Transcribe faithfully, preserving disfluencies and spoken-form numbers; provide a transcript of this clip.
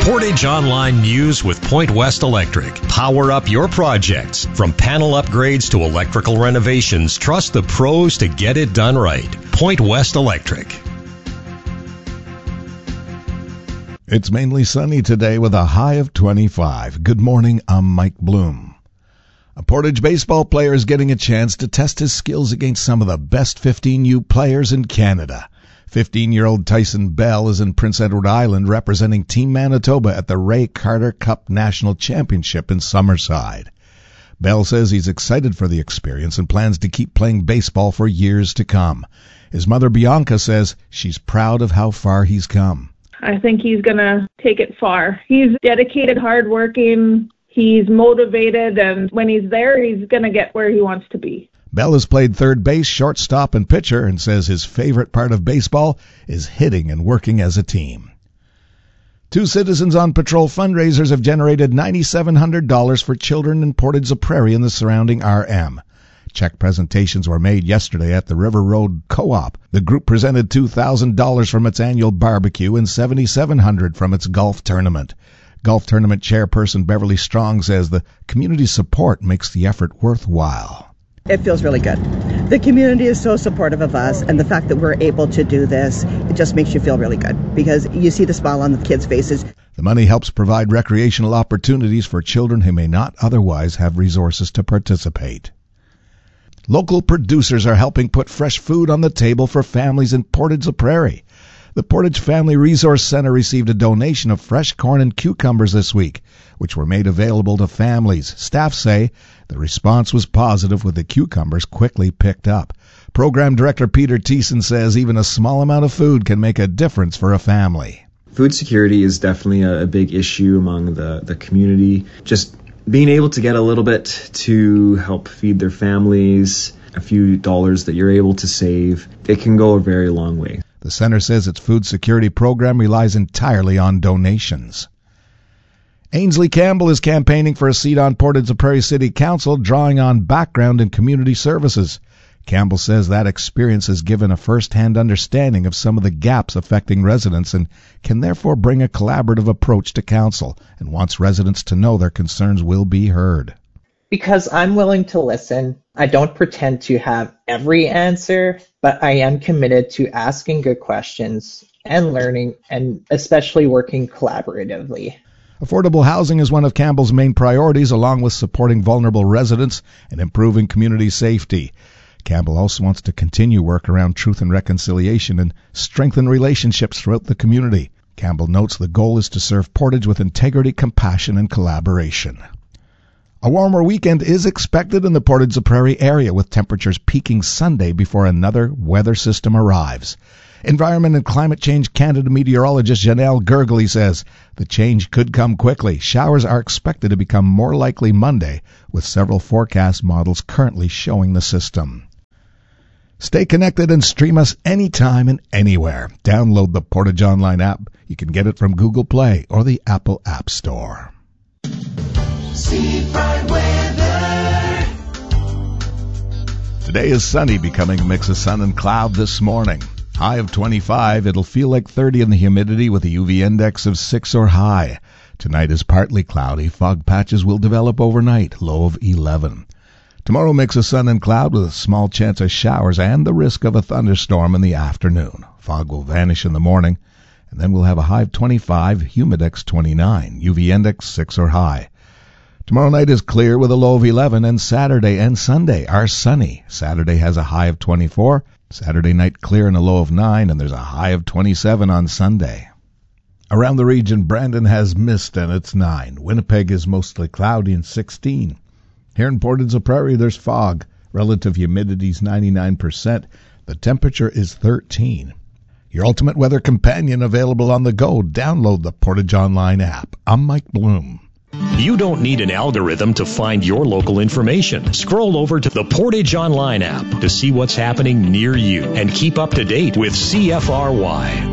Portage Online News with Point West Electric. Power up your projects. From panel upgrades to electrical renovations, trust the pros to get it done right. Point West Electric. It's mainly sunny today with a high of twenty-five. Good morning, I'm Mike Bloom. A Portage baseball player is getting a chance to test his skills against some of the best fifteen U players in Canada. fifteen-year-old Tyson Bell is in Prince Edward Island representing Team Manitoba at the Ray Carter Cup National Championship in Summerside. Bell says he's excited for the experience and plans to keep playing baseball for years to come. His mother Bianca says she's proud of how far he's come. I think he's going to take it far. He's dedicated, hardworking, he's motivated, and when he's there, he's going to get where he wants to be. Bell has played third base, shortstop, and pitcher and says his favorite part of baseball is hitting and working as a team. Two Citizens on Patrol fundraisers have generated nine thousand seven hundred dollars for children in Portage-la-Prairie and the surrounding R M. Check presentations were made yesterday at the River Road Co-op. The group presented two thousand dollars from its annual barbecue and seven thousand seven hundred dollars from its golf tournament. Golf tournament chairperson Beverly Strong says the community support makes the effort worthwhile. It feels really good. The community is so supportive of us, and the fact that we're able to do this, it just makes you feel really good because you see the smile on the kids' faces. The money helps provide recreational opportunities for children who may not otherwise have resources to participate. Local producers are helping put fresh food on the table for families in Portage-la-Prairie. The Portage Family Resource Center received a donation of fresh corn and cucumbers this week, which were made available to families. Staff say the response was positive, with the cucumbers quickly picked up. Program Director Peter Thiessen says even a small amount of food can make a difference for a family. Food security is definitely a, a big issue among the, the community. Just being able to get a little bit to help feed their families, a few dollars that you're able to save, it can go a very long way. The center says its food security program relies entirely on donations. Ainsley Campbell is campaigning for a seat on Portage-la-Prairie City Council, drawing on background in community services. Campbell says that experience has given a first-hand understanding of some of the gaps affecting residents and can therefore bring a collaborative approach to council, and wants residents to know their concerns will be heard. Because I'm willing to listen. I don't pretend to have every answer, but I am committed to asking good questions and learning, and especially working collaboratively. Affordable housing is one of Campbell's main priorities, along with supporting vulnerable residents and improving community safety. Campbell also wants to continue work around truth and reconciliation and strengthen relationships throughout the community. Campbell notes the goal is to serve Portage with integrity, compassion, and collaboration. A warmer weekend is expected in the Portage-la-Prairie area, with temperatures peaking Sunday before another weather system arrives. Environment and Climate Change Canada meteorologist Janelle Gurgley says the change could come quickly. Showers are expected to become more likely Monday, with several forecast models currently showing the system. Stay connected and stream us anytime and anywhere. Download the Portage Online app. You can get it from Google Play or the Apple App Store. Seafront weather. Today is sunny, becoming a mix of sun and cloud this morning. High of twenty-five. It'll feel like thirty in the humidity with a U V index of six or high. Tonight is partly cloudy. Fog patches will develop overnight. Low of eleven. Tomorrow mix of sun and cloud with a small chance of showers and the risk of a thunderstorm in the afternoon. Fog will vanish in the morning, and then we'll have a high of twenty-five, humidex twenty-nine, U V index six or high. Tomorrow night is clear with a low of eleven, and Saturday and Sunday are sunny. Saturday has a high of twenty-four. Saturday night clear and a low of nine, and there's a high of twenty-seven on Sunday. Around the region, Brandon has mist and it's nine. Winnipeg is mostly cloudy and sixteen. Here in Portage-la-Prairie, there's fog. Relative humidity is ninety-nine percent. The temperature is thirteen. Your ultimate weather companion available on the go. Download the Portage Online app. I'm Mike Bloom. You don't need an algorithm to find your local information. Scroll over to the Portage Online app to see what's happening near you and keep up to date with C F R Y.